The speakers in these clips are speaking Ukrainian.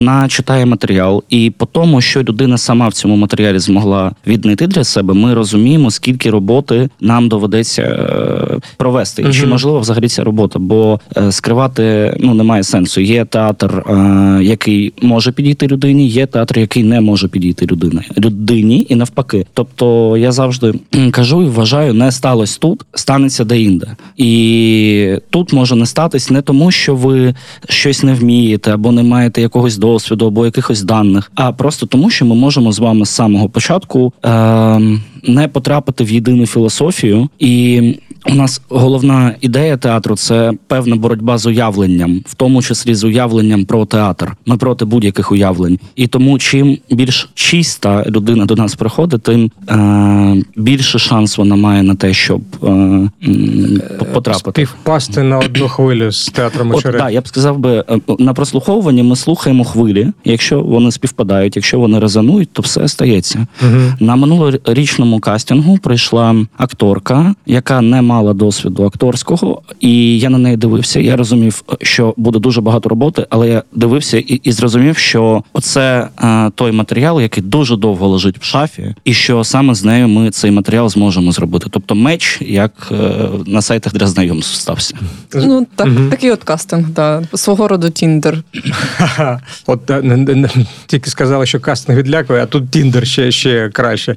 читає матеріал, і по тому, що людина сама в цьому матеріалі змогла віднайти для себе, ми розуміємо, скільки роботи нам доведеться провести. І чи можливо взагалі ця робота, бо скривати немає сенсу. Є театр, який може підійти людині, є театр, який не може підійти людині і навпаки. Тобто я завжди кажу і вважаю, не сталося тут, станеться де-інде. І тут може не статись не тому, що ви щось не вмієте, або не маєте якогось досвіду, або якихось даних, а просто тому, що ми можемо з вами з самого початку не потрапити в єдину філософію. І у нас головна ідея театру – це певна боротьба з уявленням, в тому числі з уявленням про театр. Ми проти будь-яких уявлень. І тому чим більш чиста людина до нас приходить, тим більше шанс вона має на те, щоб потрапити. Співпасти на одну хвилю з театром очерет. Так, я б сказав би, на прослуховуванні ми слухаємо хвилі. Якщо вони співпадають, якщо вони резонують, то все стається. На минулорічному кастингу прийшла акторка, яка не мала досвіду акторського, і я на неї дивився. Я розумів, що буде дуже багато роботи, але я дивився і зрозумів, що оце той матеріал, який дуже довго лежить в шафі, і що саме з нею ми цей матеріал зможемо зробити. Тобто меч, як на сайтах для знайомств стався. Ну, так, такий от кастинг, да. Свого роду Тіндер. От тільки сказали, що кастинг відлякує, а тут Тіндер ще краще.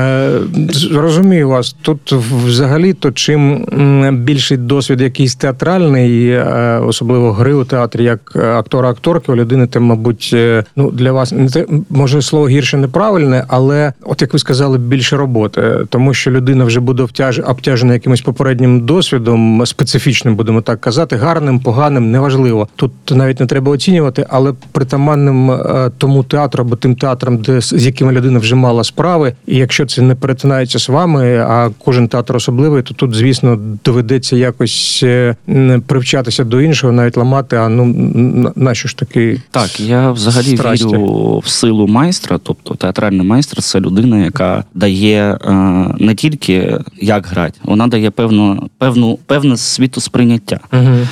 Розумію вас, тут взагалі-то чим більший досвід якийсь театральний, особливо гри у театрі, як актора-акторки у людини, тим, мабуть, для вас, може слово гірше неправильне, але, от як ви сказали, більше роботи, тому що людина вже буде обтяжена якимось попереднім досвідом, специфічним, будемо так казати, гарним, поганим, неважливо. Тут навіть не треба оцінювати, але притаманним тому театру або тим театрам, з якими людина вже мала справи, і якщо це не перетинається з вами, а кожен театр особливий, то тут, звісно, доведеться якось привчатися до іншого, навіть ламати, нащо ж таки Так, я взагалі вірю в силу майстра, тобто театральний майстер – це людина, яка дає не тільки як грати, вона дає певне світосприйняття.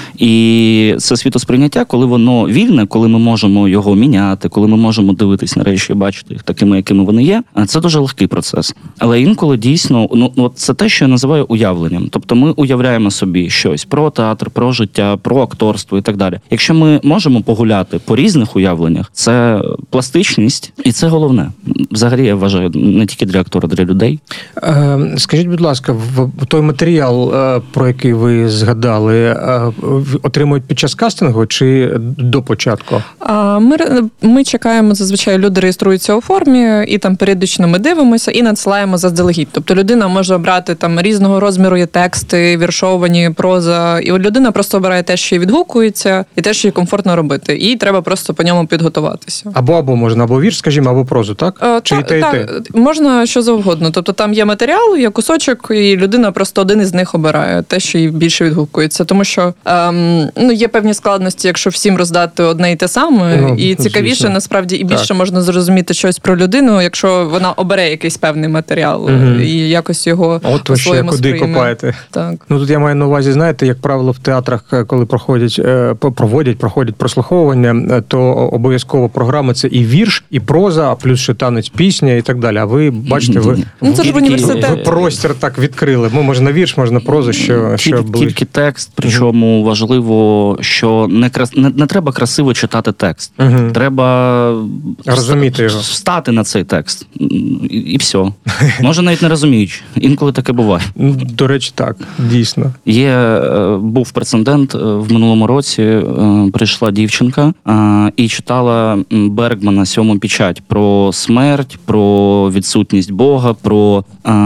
І це світосприйняття, коли воно вільне, коли ми можемо його міняти, коли ми можемо дивитись на речі і бачити їх такими, якими вони є, це дуже легкий процес. Але інколи дійсно, це те, що я називаю уявленням. Тобто ми уявляємо собі щось про театр, про життя, про акторство і так далі. Якщо ми можемо погуляти по різних уявленнях, це пластичність, і це головне. Взагалі, я вважаю, не тільки для актора, для людей. Скажіть, будь ласка, в той матеріал, про який ви згадали, отримують під час кастингу чи до початку? Ми чекаємо, зазвичай люди реєструються у формі, і там періодично ми дивимося і надсилаємо заздалегідь. Тобто людина може обрати там різного розміру є тексти, віршовані, проза, і людина просто обирає те, що їй відгукується, і те, що їй комфортно робити. І треба просто по ньому підготуватися. Або можна, або вірш, скажімо, або прозу, так? Чи і те, і те? Можна що завгодно. Тобто там є матеріал, є кусочок, і людина просто один із них обирає, те, що їй більше відгукується. Тому що є певні складності, якщо всім роздати одне і те саме, і цікавіше, звісно, насправді, і більше можна зрозуміти щось про людину, якщо вона обере якийсь певний матеріал і якось його по-своєму куди копаєте. Так. Тут я маю на увазі, знаєте, як правило, в театрах, коли проходять прослуховування, то обов'язково програма – це і вірш, і проза, а плюс ще танець, пісня і так далі. А ви, бачите, ви простір так відкрили. Може на вірш, може на прозу, що тільки текст, причому важливо, що не треба красиво читати текст. Треба розуміти його. Встати на цей текст. І все. Може, навіть не розуміючи. Інколи таке буває. До речі, так, дійсно. Був прецедент. В минулому році прийшла дівчинка і читала Бергмана «Сьому печать» про смерть, про відсутність Бога, про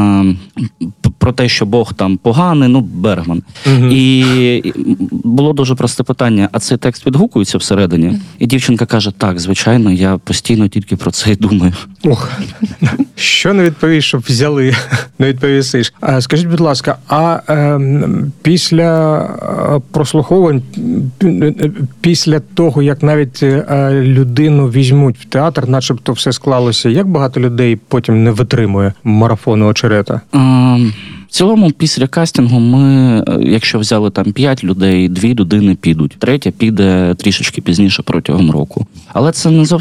те, що Бог там поганий, Бергман. І було дуже просте питання, а цей текст відгукується всередині? І дівчинка каже, так, звичайно, я постійно тільки про це і думаю. Що не відповіш, щоб взяли, не відповісиш. Скажіть, будь ласка, а після прослуховувань, після того, як навіть людину візьмуть в театр, начебто все склалося, як багато людей потім не витримує марафону очерета? цілому, після кастингу ми, якщо взяли там 5 людей, 2 людини підуть. 3 піде трішечки пізніше протягом року. Але це не зовсім